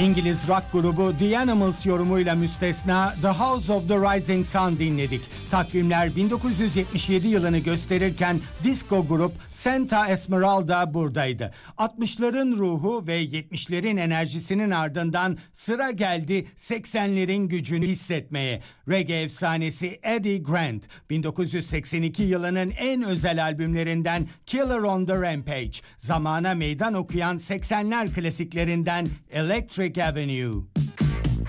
İngiliz rock grubu The Animals yorumuyla müstesna The House of the Rising Sun dinledik. Takvimler 1977 yılını gösterirken disco grup Santa Esmeralda buradaydı. 60'ların ruhu ve 70'lerin enerjisinin ardından sıra geldi 80'lerin gücünü hissetmeye. Reggae efsanesi Eddie Grant 1982 yılının en özel albümlerinden Killer on the Rampage, zamana meydan okuyan 80'ler klasiklerinden Electric Avenue.